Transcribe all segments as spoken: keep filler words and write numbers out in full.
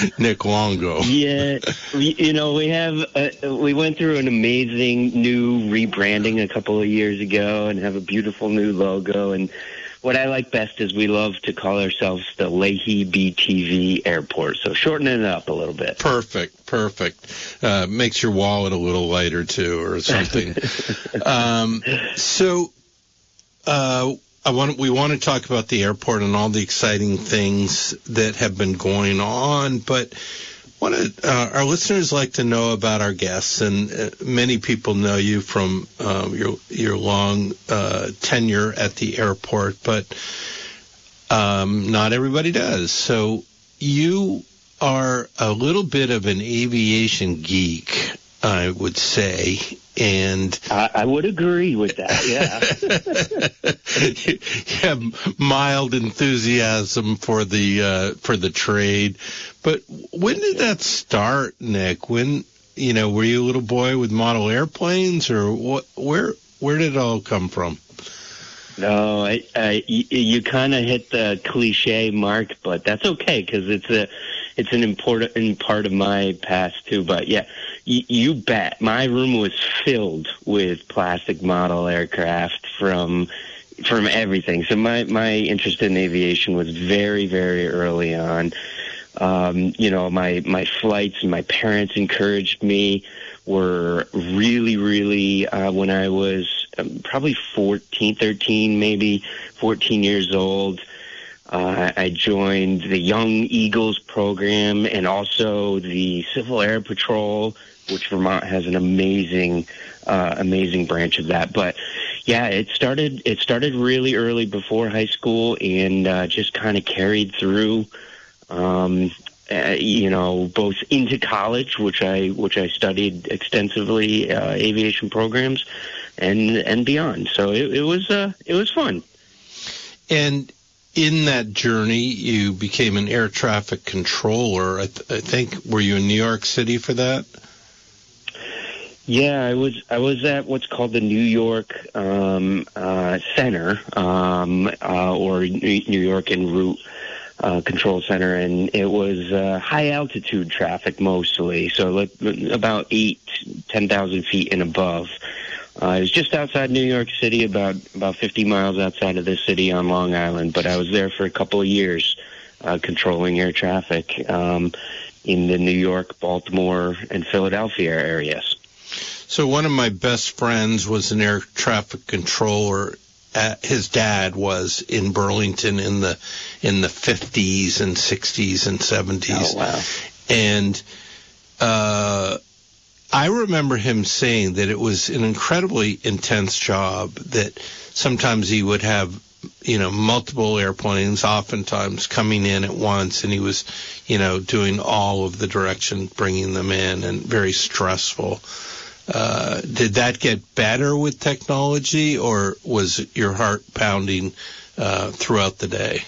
Nick Longo. Yeah, we, you know, we have uh, we went through an amazing new rebranding a couple of years ago and have a beautiful new logo. And what I like best is we love to call ourselves the Leahy B T V Airport, so shortening it up a little bit. Perfect, perfect. Uh, makes your wallet a little lighter, too, or something. um, so uh, I want we want to talk about the airport and all the exciting things that have been going on, but want to, uh, our listeners like to know about our guests, and uh, many people know you from uh, your your long uh, tenure at the airport, but um, not everybody does. So you are a little bit of an aviation geek, I would say, and I, I would agree with that. Yeah, you have mild enthusiasm for the uh, for the trade. But when did that start, Nick? When, you know, were you a little boy with model airplanes, or what? Where where did it all come from? No, I, I, you, you kind of hit the cliche mark, but that's okay because it's a it's an important part of my past too. But yeah, you, you bet. My room was filled with plastic model aircraft from from everything. So my my interest in aviation was very very early on. Um, you know, my, my flights and my parents encouraged me were really, really, uh, when I was um, probably fourteen, thirteen, maybe fourteen years old. Uh, I joined the Young Eagles program and also the Civil Air Patrol, which Vermont has an amazing, uh, amazing branch of that. But yeah, it started, it started really early before high school and, uh, just kind of carried through. Um, uh, you know, both into college, which I which I studied extensively, uh, aviation programs, and and beyond. So it, it was uh, it was fun. And in that journey, you became an air traffic controller. I, th- I think were you in New York City for that? Yeah, I was. I was at what's called the New York um, uh, Center, um, uh, or New York en route. Uh, control center, and it was uh, high altitude traffic mostly, so like about eight, ten thousand feet and above. Uh, it was just outside New York City, about about fifty miles outside of the city on Long Island. But I was there for a couple of years, uh, controlling air traffic um, in the New York, Baltimore, and Philadelphia areas. So one of my best friends was an air traffic controller. Uh, his dad was in Burlington in the in the fifties and sixties and seventies. Oh, wow. And uh, I remember him saying that it was an incredibly intense job, that sometimes he would have, you know, multiple airplanes oftentimes coming in at once, and he was, you know, doing all of the direction, bringing them in, and very stressful. Uh, did that get better with technology, or was your heart pounding uh, throughout the day?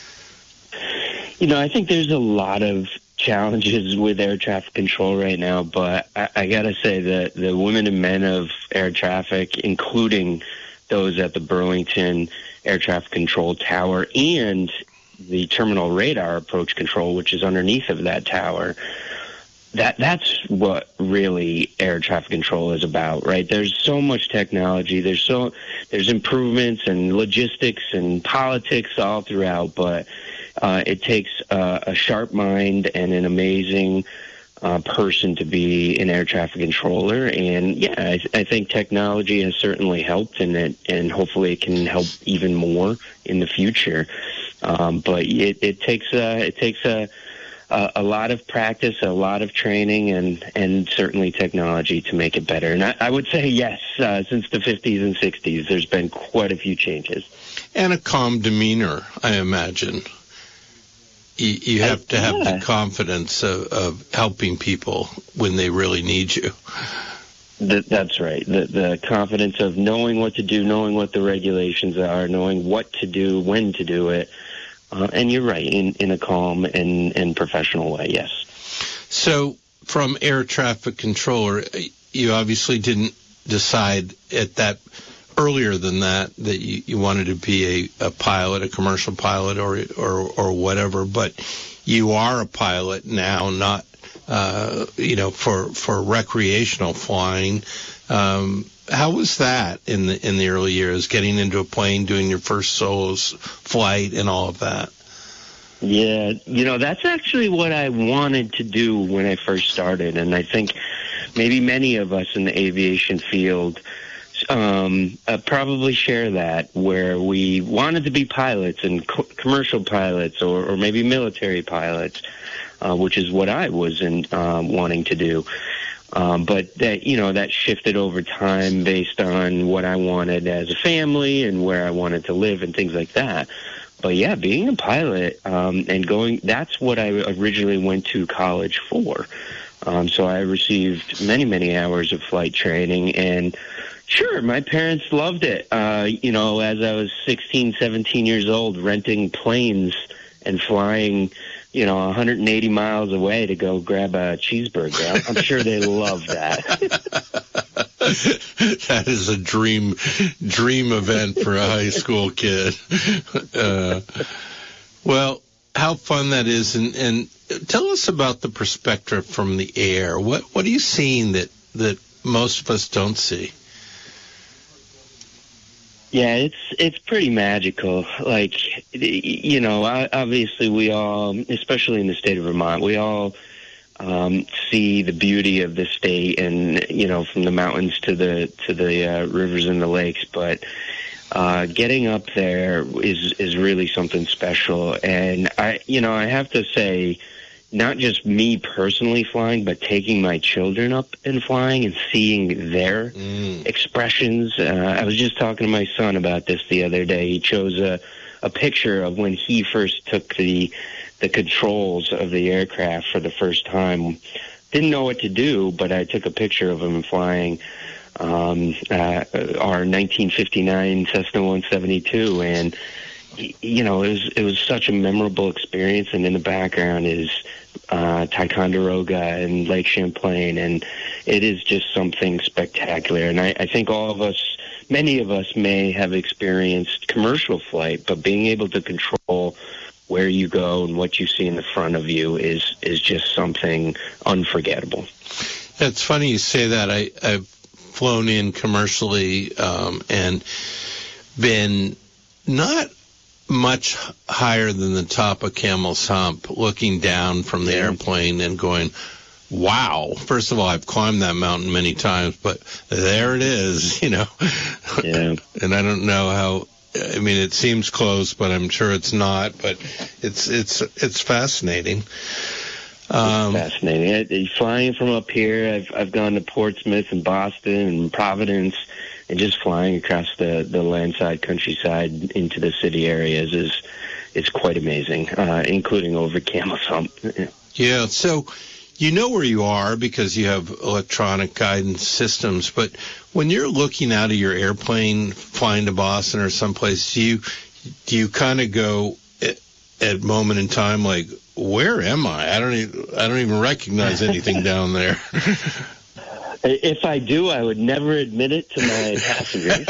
You know, I think there's a lot of challenges with air traffic control right now, but I, I got to say that the women and men of air traffic, including those at the Burlington Air Traffic Control Tower and the Terminal Radar Approach Control, which is underneath of that tower, That that's what really air traffic control is about, right? There's so much technology, there's so there's improvements and logistics and politics all throughout, but uh, it takes uh, a sharp mind and an amazing uh, person to be an air traffic controller. And yeah, I, I think technology has certainly helped, and it and hopefully it can help even more in the future. Um, but it, it takes a, it takes a Uh, a lot of practice, a lot of training, and, and certainly technology to make it better. And I, I would say, yes, uh, since the fifties and sixties, there's been quite a few changes. And a calm demeanor, I imagine. You, you have to have yeah. the confidence of, of helping people when they really need you. That, that's right. The, the confidence of knowing what to do, knowing what the regulations are, knowing what to do, when to do it. Uh, and you're right, in, in a calm and, and professional way, yes. So from air traffic controller, you obviously didn't decide at that earlier than that that you, you wanted to be a, a pilot, a commercial pilot or, or or whatever, but you are a pilot now, not, uh, you know, for, for recreational flying. Um, how was that in the, in the early years, getting into a plane, doing your first solo flight and all of that? Yeah, you know, that's actually what I wanted to do when I first started. And I think maybe many of us in the aviation field um, uh, probably share that, where we wanted to be pilots and co- commercial pilots or, or maybe military pilots, uh, which is what I was in, um, wanting to do. Um, but that, you know, that shifted over time based on what I wanted as a family and where I wanted to live and things like that. But yeah, being a pilot um, and going, that's what I originally went to college for. Um, so I received many, many hours of flight training, and sure, my parents loved it. Uh, you know, as I was sixteen, seventeen years old, renting planes and flying, you know, one hundred eighty miles away to go grab a cheeseburger. I'm sure they loved that. That is a dream, dream event for a high school kid. Uh, well, how fun that is, and, and tell us about the perspective from the air. What what are you seeing that that most of us don't see? Yeah, it's it's pretty magical. Like, you know, obviously we all, especially in the state of Vermont, we all um, see the beauty of the state, and you know, from the mountains to the to the uh, rivers and the lakes. But uh, getting up there is is really something special. And I, you know, I have to say, not just me personally flying, but taking my children up and flying and seeing their mm. expressions. Uh, I was just talking to my son about this the other day. He chose a, a picture of when he first took the the controls of the aircraft for the first time. Didn't know what to do, but I took a picture of him flying um, uh, our nineteen fifty-nine Cessna one seventy-two, and you know, it was it was such a memorable experience. And in the background is uh, Ticonderoga and Lake Champlain, and it is just something spectacular. And I, I think all of us, many of us may have experienced commercial flight, but being able to control where you go and what you see in the front of you is is just something unforgettable. It's funny you say that. I, I've flown in commercially um, and been not much higher than the top of Camel's Hump, looking down from the airplane and going, wow. First of all, I've climbed that mountain many times, but there it is, you know. Yeah. And I don't know how, I mean, it seems close, but I'm sure it's not, but it's it's it's fascinating. Um, it's fascinating. Flying from up here, I've I've gone to Portsmouth and Boston and Providence, and just flying across the, the landside countryside into the city areas is is quite amazing, uh, including over Camel's Hump. Yeah, so you know where you are because you have electronic guidance systems, but when you're looking out of your airplane flying to Boston or someplace, do you, do you kind of go at, at a moment in time like, where am I? I don't even, I don't even recognize anything down there. If I do, I would never admit it to my passengers.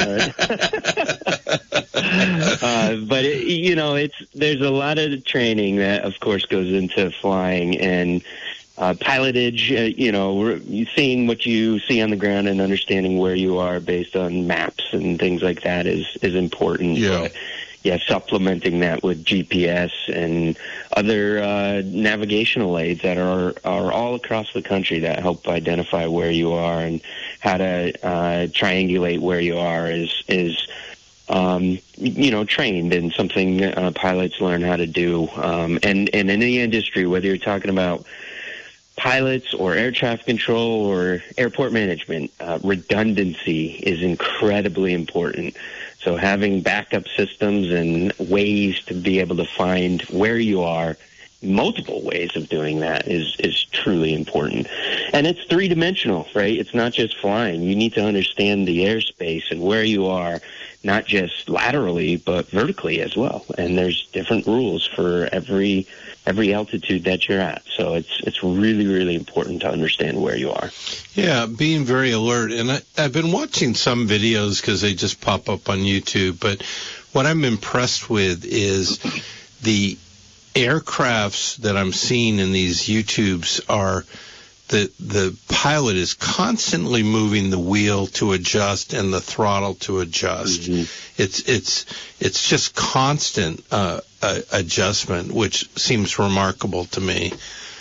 Uh, uh, but it, you know, it's there's a lot of training that, of course, goes into flying and uh, pilotage. Uh, you know, seeing what you see on the ground and understanding where you are based on maps and things like that is is important. Yeah. But, yeah, supplementing that with G P S and other uh, navigational aids that are are all across the country that help identify where you are and how to uh, triangulate where you are is is um, you know trained and something uh, pilots learn how to do. Um, and and in any industry, whether you're talking about pilots or air traffic control or airport management, uh, redundancy is incredibly important. So having backup systems and ways to be able to find where you are, multiple ways of doing that is, is truly important. And it's three-dimensional, right? It's not just flying. You need to understand the airspace and where you are, not just laterally, but vertically as well. And there's different rules for every every altitude that you're at. So it's it's really, really important to understand where you are. Yeah, being very alert. And I, I've been watching some videos because they just pop up on YouTube. But what I'm impressed with is the aircrafts that I'm seeing in these YouTubes are the the pilot is constantly moving the wheel to adjust and the throttle to adjust. Mm-hmm. It's it's it's just constant uh, uh, adjustment, which seems remarkable to me.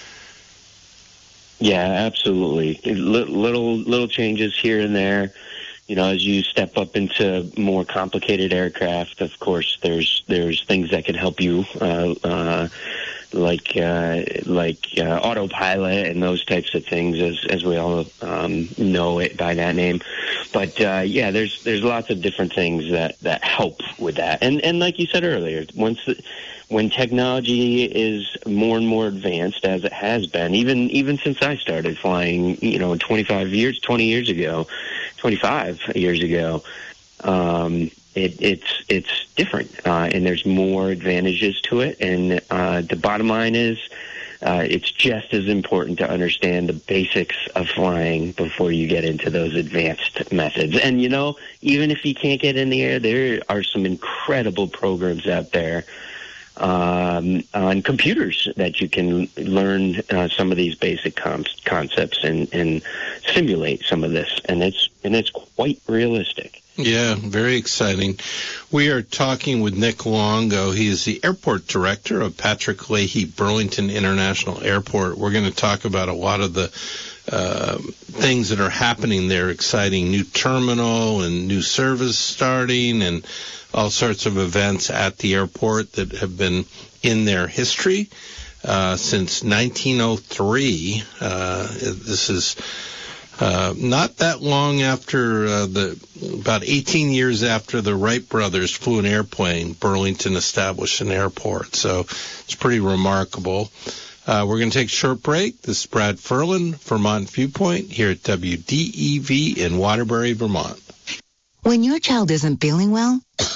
Yeah, absolutely. Little little changes here and there. You know, as you step up into more complicated aircraft, of course, there's there's things that can help you, uh, uh, like uh, like uh, autopilot and those types of things, as as we all um, know it by that name. But uh, yeah, there's there's lots of different things that, that help with that. And and like you said earlier, once the, when technology is more and more advanced, as it has been, even even since I started flying, you know, twenty-five years, twenty years ago, twenty-five years ago, um, it, it's it's different, uh, and there's more advantages to it. And uh, the bottom line is, uh, it's just as important to understand the basics of flying before you get into those advanced methods. And you know, even if you can't get in the air, there are some incredible programs out there um, on computers that you can learn uh, some of these basic com- concepts and, and simulate some of this, and it's and it's quite realistic. Yeah, very exciting. We are talking with Nick Longo. He is the airport director of Patrick Leahy Burlington International Airport. We're going to talk about a lot of the uh, things that are happening there, exciting new terminal and new service starting and all sorts of events at the airport that have been in their history uh, since nineteen oh three. Uh, this is uh, not that long after uh, the, about eighteen years after the Wright brothers flew an airplane, Burlington established an airport. So it's pretty remarkable. Uh, we're going to take a short break. This is Brad Ferlin, Vermont Viewpoint, here at W D E V in Waterbury, Vermont. When your child isn't feeling well,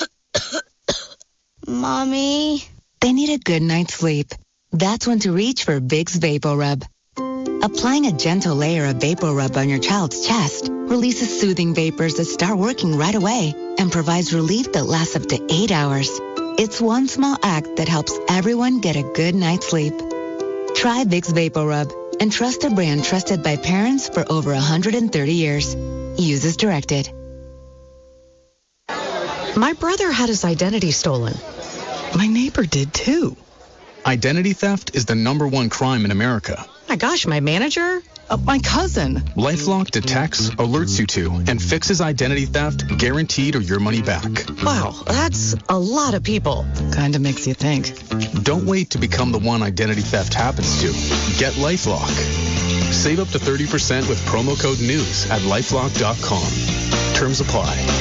Mommy, they need a good night's sleep. That's when to reach for Vicks VapoRub. Applying a gentle layer of VapoRub on your child's chest releases soothing vapors that start working right away and provides relief that lasts up to eight hours. It's one small act that helps everyone get a good night's sleep. Try Vicks VapoRub and trust a brand trusted by parents for over one hundred thirty years. Use as directed. My brother had his identity stolen. My neighbor did too. Identity theft is the number one crime in America. My gosh, my manager? Uh, my cousin. LifeLock detects, alerts you to, and fixes identity theft, guaranteed or your money back. Wow, that's a lot of people. Kinda makes you think. Don't wait to become the one identity theft happens to. Get LifeLock. Save up to thirty percent with promo code NEWS at lifelock dot com. Terms apply.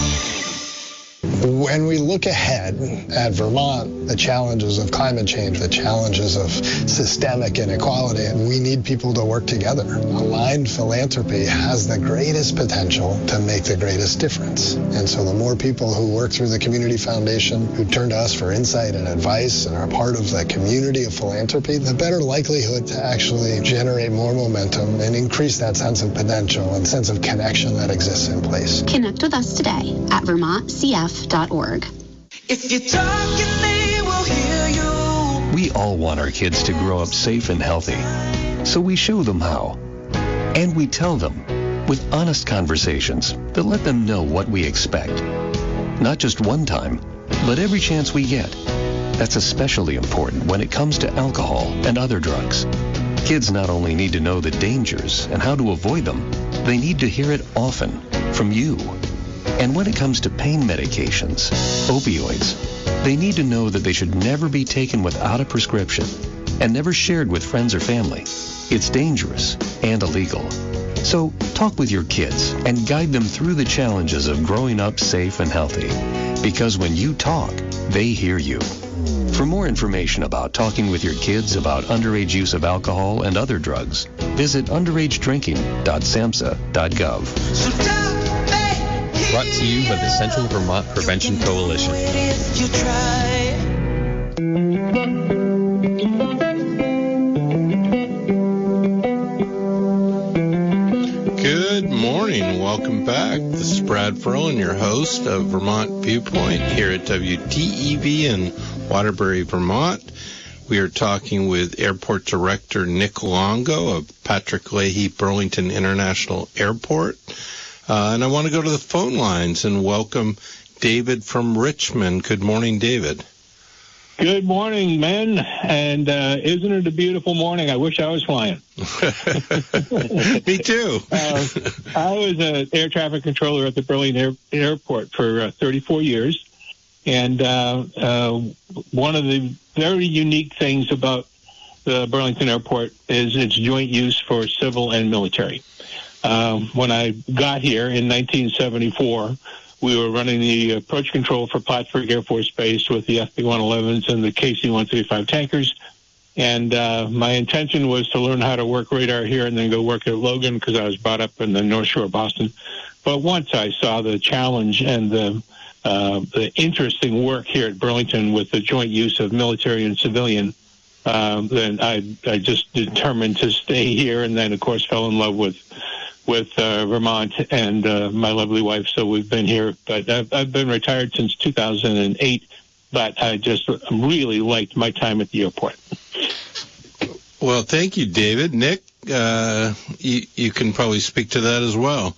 When we look ahead at Vermont, the challenges of climate change, the challenges of systemic inequality, we need people to work together. Aligned philanthropy has the greatest potential to make the greatest difference. And so the more people who work through the Community Foundation, who turn to us for insight and advice and are part of the community of philanthropy, the better likelihood to actually generate more momentum and increase that sense of potential and sense of connection that exists in place. Connect with us today at vermont c f dot org. If you talk, they will hear you. We all want our kids to grow up safe and healthy, so we show them how. And we tell them with honest conversations that let them know what we expect. Not just one time, but every chance we get. That's especially important when it comes to alcohol and other drugs. Kids not only need to know the dangers and how to avoid them, they need to hear it often from you. And when it comes to pain medications, opioids, they need to know that they should never be taken without a prescription and never shared with friends or family. It's dangerous and illegal. So talk with your kids and guide them through the challenges of growing up safe and healthy. Because when you talk, they hear you. For more information about talking with your kids about underage use of alcohol and other drugs, visit underage drinking dot samhsa dot gov. Brought to you by the Central Vermont Prevention Coalition. Good morning. Welcome back. This is Brad Ferlin, your host of Vermont Viewpoint here at W D E V in Waterbury, Vermont. We are talking with Airport Director Nick Longo of Patrick Leahy Burlington International Airport. Uh, and I want to go to the phone lines and welcome David from Richmond. Good morning, David. Good morning, men. And uh, isn't it a beautiful morning? I wish I was flying. Me too. uh, I was an air traffic controller at the Burlington Air- Airport for uh, thirty-four years. And uh, uh, one of the very unique things about the Burlington Airport is its joint use for civil and military. Um, when I got here in nineteen seventy-four, we were running the approach control for Plattsburgh Air Force Base with the F B one elevens and the K C one thirty-five tankers. And uh, my intention was to learn how to work radar here and then go work at Logan because I was brought up in the North Shore of Boston. But once I saw the challenge and the uh, the interesting work here at Burlington with the joint use of military and civilian, uh, then I, I just determined to stay here and then, of course, fell in love with with uh, Vermont and uh, my lovely wife, so we've been here. But I've, I've been retired since two thousand eight, but I just really liked my time at the airport. Well, thank you, David. Nick, uh, you, you can probably speak to that as well.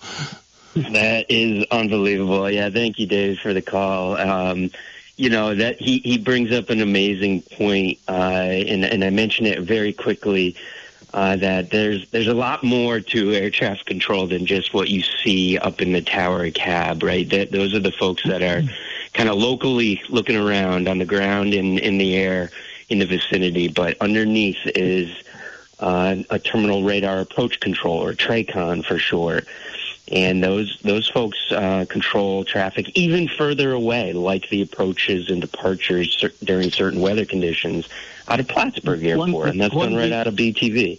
That is unbelievable. Yeah, thank you, David, for the call. Um, you know, that he, he brings up an amazing point, uh, and, and I mentioned it very quickly. Uh, that there's there's a lot more to air traffic control than just what you see up in the tower cab, right? That, those are the folks that are kind of locally looking around on the ground and in the air in the vicinity. But underneath is uh, a terminal radar approach control, or TRACON for short. And those those folks uh, control traffic even further away, like the approaches and departures cer- during certain weather conditions out of Plattsburgh Airport, one, and that's done right the, out of B T V.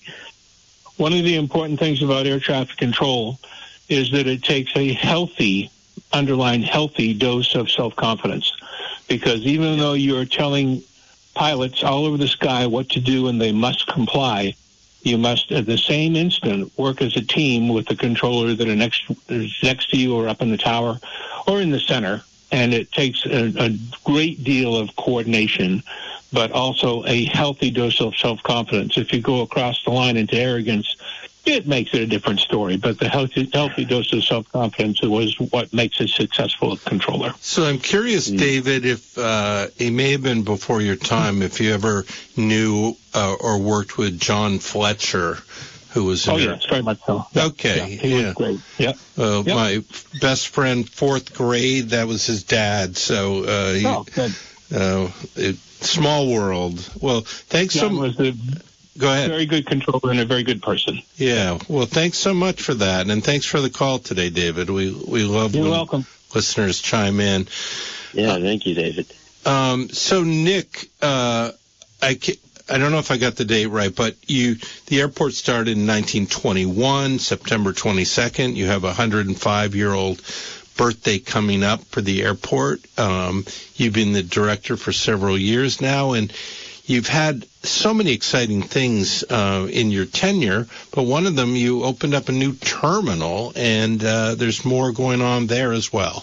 One of the important things about air traffic control is that it takes a healthy, underline healthy dose of self-confidence, because even though you're telling pilots all over the sky what to do and they must comply, you must, at the same instant, work as a team with the controller that are next, is next to you or up in the tower or in the center. And it takes a, a great deal of coordination, but also a healthy dose of self-confidence. If you go across the line into arrogance, it makes it a different story. But the healthy, healthy dose of self-confidence was what makes a successful controller. So I'm curious, mm. David, if uh, it may have been before your time, if you ever knew uh, or worked with John Fletcher, who was... Oh, your... yes, very much so. Okay, yeah. He yeah. was great, yeah. Uh, yep. My best friend, fourth grade, that was his dad. So, uh, he, oh, good. Uh, it, small world. Well, thanks John so much. was a Go ahead. Very good controller and a very good person. Yeah. Well, thanks so much for that, and thanks for the call today, David. We we love You're when welcome. listeners chime in. Yeah, uh, thank you, David. Um, so, Nick, uh, I I don't know if I got the date right, but you the airport started in nineteen twenty-one, September twenty-second. You have a one hundred five year old birthday coming up for the airport. Um, you've been the director for several years now, and you've had so many exciting things uh, in your tenure, but one of them, you opened up a new terminal, and uh, there's more going on there as well.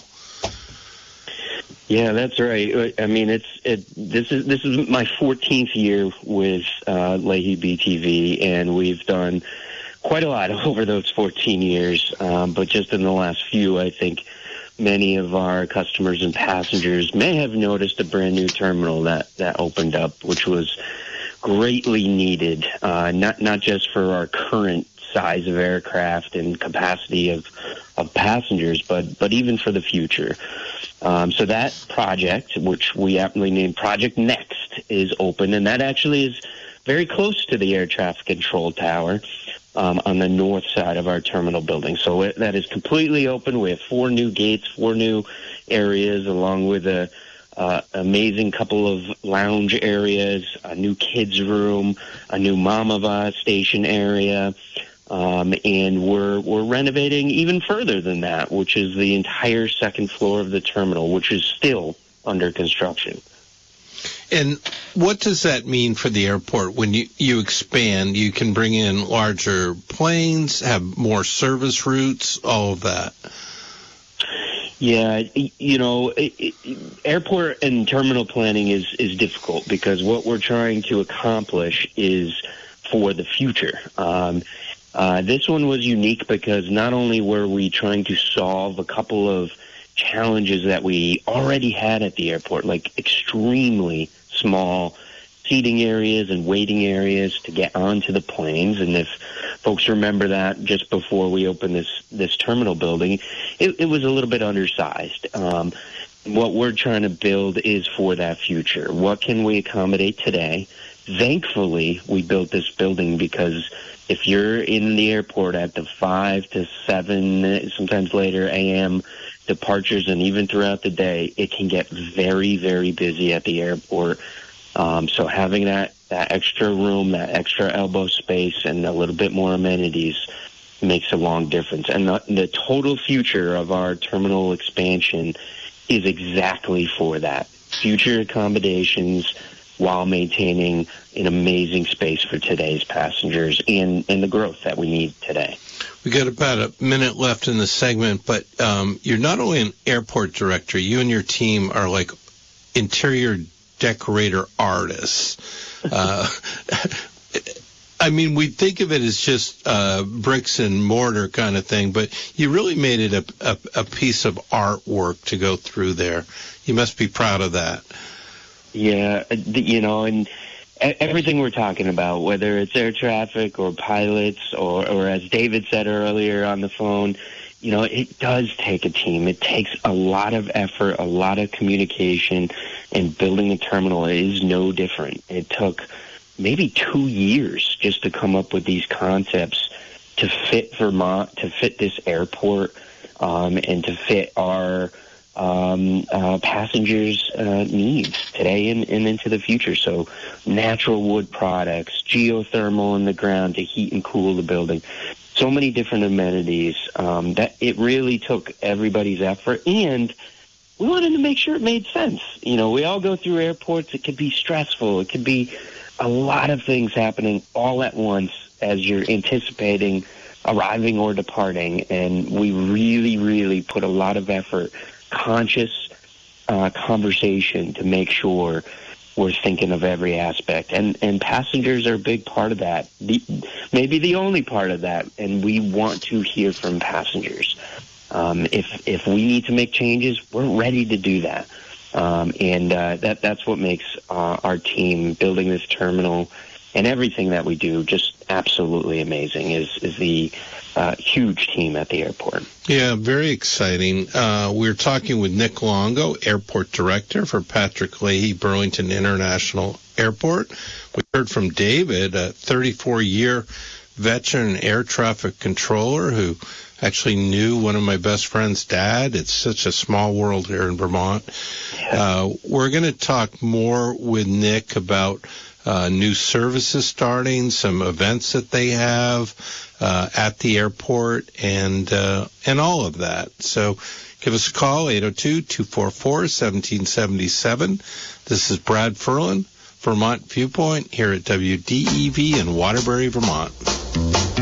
Yeah, that's right. I mean, it's it. This is this is my fourteenth year with uh, Leahy B T V, and we've done quite a lot over those fourteen years. Um, but just in the last few, I think many of our customers and passengers may have noticed a brand new terminal that, that opened up, which was greatly needed, uh, not not just for our current size of aircraft and capacity of, of passengers, but, but even for the future. Um, so that project, which we aptly named Project Next, is open, and that actually is very close to the air traffic control tower. Um, on the north side of our terminal building. So it, that is completely open. We have four new gates, four new areas, along with a uh, amazing couple of lounge areas, a new kids room, a new Mamava station area, um, and we're we're renovating even further than that, which is the entire second floor of the terminal, which is still under construction. And what does that mean for the airport when you, you expand? You can bring in larger planes, have more service routes, all of that. Yeah, you know, it, it, airport and terminal planning is, is difficult because what we're trying to accomplish is for the future. Um, uh, this one was unique because not only were we trying to solve a couple of challenges that we already had at the airport, like extremely small seating areas and waiting areas to get onto the planes. And if folks remember that just before we opened this, this terminal building, it, it was a little bit undersized. Um, what we're trying to build is for that future. What can we accommodate today? Thankfully, we built this building because if you're in the airport at the five to seven, sometimes later a m departures, and even throughout the day, it can get very, very busy at the airport. Um, so having that, that extra room, that extra elbow space, and a little bit more amenities makes a long difference. And the, the total future of our terminal expansion is exactly for that. Future accommodations while maintaining an amazing space for today's passengers and, and the growth that we need today. We got about a minute left in the segment, but um, you're not only an airport director, you and your team are like interior decorator artists. Uh, I mean, we think of it as just uh, bricks and mortar kind of thing, but you really made it a, a, a piece of artwork to go through there. You must be proud of that. Yeah, you know, and everything we're talking about, whether it's air traffic or pilots or, or as David said earlier on the phone, you know, it does take a team. It takes a lot of effort, a lot of communication, and building a terminal is no different. It took maybe two years just to come up with these concepts to fit Vermont, to fit this airport, um, and to fit our um, uh, passengers' uh, needs today and, and into the future. So natural wood products, geothermal in the ground to heat and cool the building. So many different amenities um, that it really took everybody's effort, and we wanted to make sure it made sense. You know, we all go through airports. It could be stressful. It could be a lot of things happening all at once as you're anticipating arriving or departing, and we really, really put a lot of effort, conscious uh, conversation to make sure we're thinking of every aspect. And, and passengers are a big part of that, the, maybe the only part of that, and we want to hear from passengers. Um, if if we need to make changes, we're ready to do that. Um, and uh, that that's what makes uh, our team building this terminal and everything that we do just absolutely amazing, is, is the uh, huge team at the airport. Yeah, very exciting. Uh, we're talking with Nick Longo, Airport Director for Patrick Leahy Burlington International Airport. We heard from David, a thirty-four year veteran air traffic controller who actually knew one of my best friend's dad. It's such a small world here in Vermont. Uh, we're going to talk more with Nick about uh, new services starting, some events that they have uh, at the airport, and uh, and all of that. So give us a call, eight oh two, two four four, one seven seven seven. This is Brad Ferlin, Vermont Viewpoint, here at W D E V in Waterbury, Vermont.